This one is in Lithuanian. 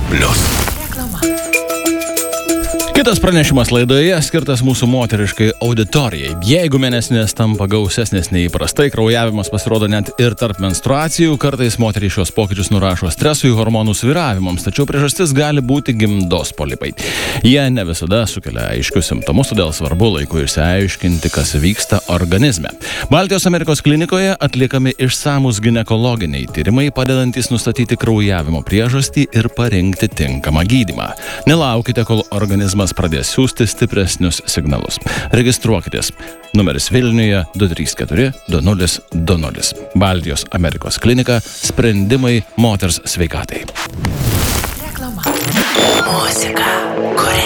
Kitas pranešimas laidoje skirtas mūsų moteriškai auditorijai. Jeigu mėnesinės tampa gausesnės nei įprastai, kraujavimas pasirodo net ir tarp menstruacijų, kartais moteriai šios pokyčius nurašo stresui, hormonų svyravimams, tačiau priežastis gali būti gimdos polipai. Jie ne visada sukelia aiškius simptomus, todėl svarbu laiku išsiaiškinti, kas vyksta organizme. Baltijos Amerikos klinikoje atliekami išsamūs ginekologiniai tyrimai, padedantis nustatyti kraujavimo priežastį ir parinkti tinkamą gydymą. Nelaukite, kol organizmas pradės siųsti stipresnius signalus. Registruokitės. Numeris Vilniuje 234-2020. Baltijos Amerikos klinika. Sprendimai moters sveikatai. Muzika, kurią